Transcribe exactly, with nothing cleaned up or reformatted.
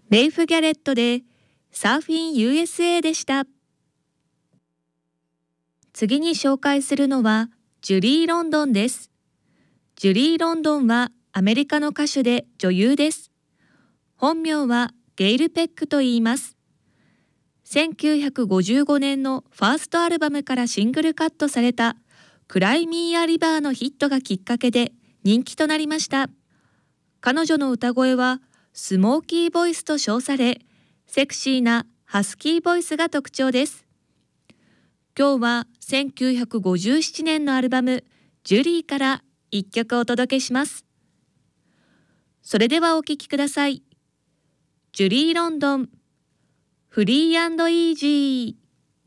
レイフ・ギャレットでサーフィン ユーエスエー でした。次に紹介するのはジュリー・ロンドンです。ジュリー・ロンドンはアメリカの歌手で女優です。本名はゲイル・ペックと言います。せんきゅうひゃくごじゅうごねんのファーストアルバムからシングルカットされたクライミー・ア・リバーのヒットがきっかけで人気となりました。彼女の歌声はスモーキーボイスと称され、セクシーなハスキーボイスが特徴です。今日はせんきゅうひゃくごじゅうななねんのアルバムジュリーからいっきょくお届けします。それではお聴きください。ジュリー・ロンドン、フリー&イージー。